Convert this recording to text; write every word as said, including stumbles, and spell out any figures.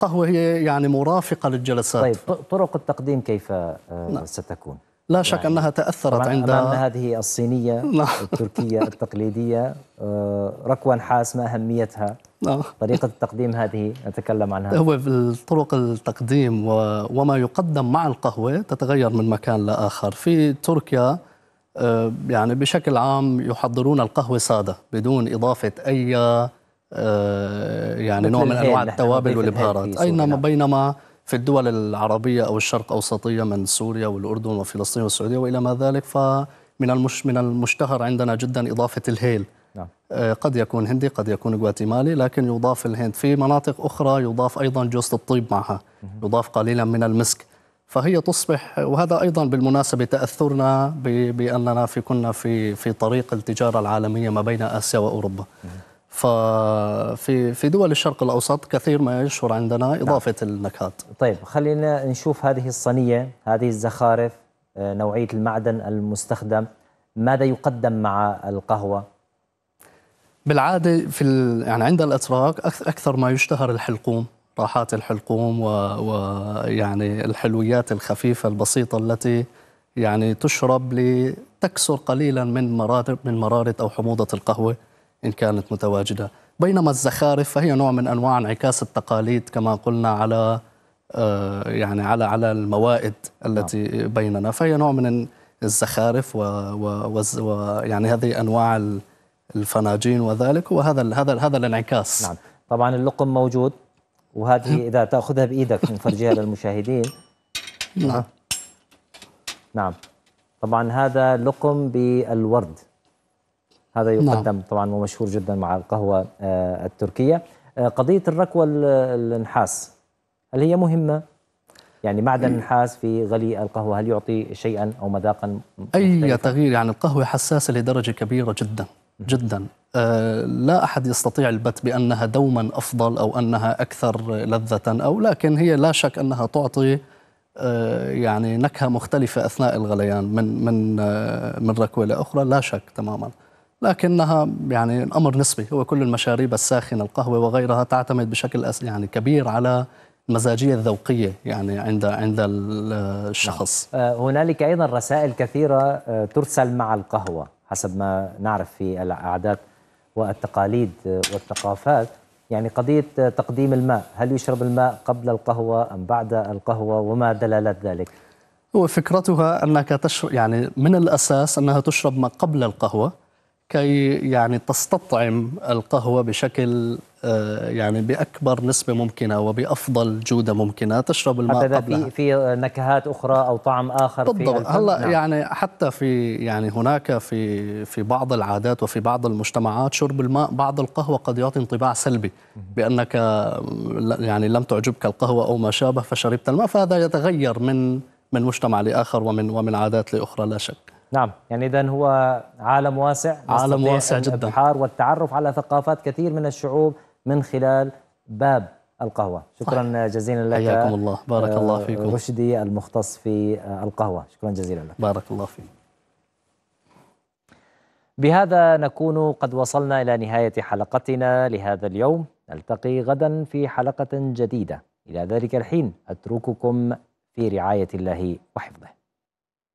القهوة هي يعني مرافقة للجلسات. طيب طرق التقديم كيف نعم. ستكون؟ لا شك يعني أنها تأثرت عند أمامنا هذه الصينية التركية التقليدية، ركوة نحاس، ما أهميتها؟ طريقة التقديم هذه نتكلم عنها. هو طرق التقديم وما يقدم مع القهوة تتغير من مكان لآخر. في تركيا يعني بشكل عام يحضرون القهوة سادة بدون إضافة أي يعني نوع من أنواع التوابل والبهارات، أينما بينما في الدول العربية أو الشرق الأوسطية من سوريا والأردن وفلسطين والسعودية وإلى ما ذلك، فمن المش من المشتهر عندنا جدا إضافة الهيل. نعم. قد يكون هندي، قد يكون غواتيمالي، لكن يضاف الهند. في مناطق أخرى يضاف أيضا جوز الطيب معها، يضاف قليلا من المسك، فهي تصبح. وهذا أيضا بالمناسبة تأثرنا بأننا في كنا في في طريق التجارة العالمية ما بين آسيا وأوروبا. ففي في دول الشرق الأوسط كثير ما يشهر عندنا إضافة نعم. النكهات. طيب خلينا نشوف هذه الصينية، هذه الزخارف، نوعية المعدن المستخدم، ماذا يقدم مع القهوة؟ بالعادة في يعني عند الأتراك أكثر ما يشتهر الحلقوم، راحات الحلقوم ويعني الحلويات الخفيفة البسيطة التي يعني تشرب لتكسر قليلا من مرارة من مرارة أو حموضة القهوة إن كانت متواجدة. بينما الزخارف فهي نوع من أنواع انعكاس التقاليد كما قلنا على يعني على على الموائد التي بيننا، فهي نوع من الزخارف ويعني هذه أنواع الفناجين وذلك، وهذا هذا هذا الانعكاس. نعم. طبعا اللقم موجود، وهذه إذا تأخذها بإيدك نفرجيها للمشاهدين. نعم. نعم. طبعا هذا لقم بالورد، هذا يقدم نعم. طبعا ومشهور جدا مع القهوة التركية. قضية الركوة النحاس هل هي مهمة؟ يعني معدن النحاس في غلي القهوة هل يعطي شيئا أو مذاقا مختلفا؟ أي تغيير، يعني القهوة حساسة لدرجة كبيرة جدا جدا. أه لا أحد يستطيع البت بأنها دوما أفضل أو أنها أكثر لذة، أو لكن هي لا شك أنها تعطي أه يعني نكهة مختلفة أثناء الغليان من من أه من ركوة لأخرى، لا شك تماما. لكنها يعني أمر نسبي. هو كل المشاريب الساخنة القهوة وغيرها تعتمد بشكل يعني كبير على المزاجية الذوقية يعني عند عند الشخص. نعم. هنالك أيضا رسائل كثيرة ترسل مع القهوة حسب ما نعرف في العادات والتقاليد والثقافات. يعني قضية تقديم الماء، هل يشرب الماء قبل القهوة أم بعد القهوة وما دلالات ذلك؟ هو فكرتها أنك تشرب يعني من الأساس أنها تشرب ما قبل القهوة كي يعني تستطعم القهوة بشكل يعني بأكبر نسبة ممكنة وبأفضل جودة ممكنة. تشرب الماء حتى قبلها. في في نكهات أخرى أو طعم آخر بالضبط. في هلا نعم. يعني حتى في يعني هناك في في بعض العادات وفي بعض المجتمعات شرب الماء بعد القهوة قد يعطي انطباع سلبي بأنك يعني لم تعجبك القهوة أو ما شابه فشربت الماء، فهذا يتغير من من مجتمع لآخر ومن ومن عادات لأخرى لا شك. نعم. يعني إذن هو عالم واسع، عالم واسع جدا، الإبحار والتعرف على ثقافات كثير من الشعوب من خلال باب القهوة. شكرا صح. جزيلا لك. حياكم الله، بارك الله فيكم. رشدي المختص في القهوة، شكرا جزيلا لك. بارك الله فيك. بهذا نكون قد وصلنا إلى نهاية حلقتنا لهذا اليوم. نلتقي غدا في حلقة جديدة. إلى ذلك الحين أترككم في رعاية الله وحفظه.